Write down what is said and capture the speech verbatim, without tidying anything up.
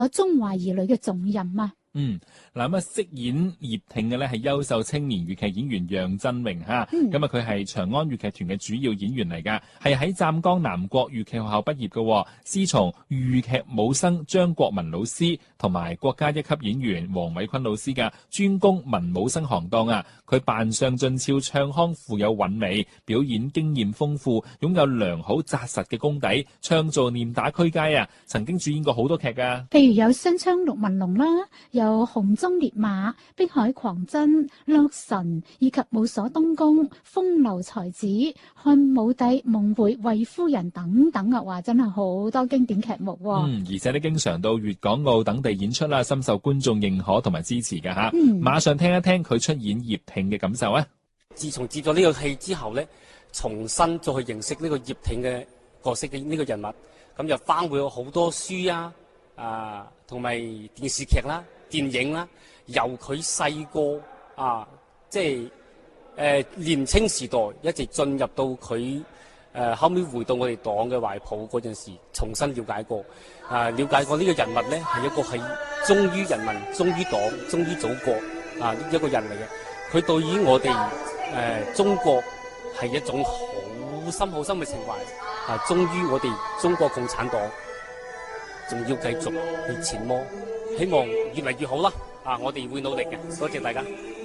我中華兒女嘅重任啊！ 嗯，嗱咁啊，飾演葉挺嘅咧係優秀青年粵劇演員楊振榮嚇，咁啊佢係長安粵劇團嘅主要演員嚟噶，係喺湛江南國粵劇學校畢業嘅，師從豫劇武生張國民老師同埋國家一級演員黃偉坤老師嘅，專攻文武生行當啊！佢扮相俊俏，唱腔富有韻味，表演經驗豐富，擁有良好紮實嘅功底，唱做念打俱佳啊！曾經主演過好多劇噶， 譬如有新昌六文龍啦，有紅中烈馬、碧海狂真、洛神，以及武鎖東宮、風流才子、漢武帝、夢回、衛夫人等等啊！話真係好多經典劇目喎。 嗯，而且咧經常到粵港澳等地演出啦，深受觀眾認可同埋支持嘅吓。 嗯， 馬上聽一聽佢出演葉挺嘅感受啊！ 自從接咗呢個戲之後咧，重新再去認識呢個葉挺嘅角色嘅呢個人物，咁就翻會有好多書啊，啊，同埋電視劇啦、電影啦，由佢細個啊，即係誒、呃、年青時代，一直進入到佢誒、呃、後尾回到我哋黨嘅懷抱嗰陣時，重新了解過啊，了解過呢個人物咧係一個係忠於人民、忠於黨、忠於祖國啊一個人嚟嘅。佢對於我哋誒、呃、中國係一種好深好深嘅情懷啊，忠於我哋中國共產黨，仲要繼續去前摩，希望越嚟越好啦！啊，我哋會努力嘅，多謝大家。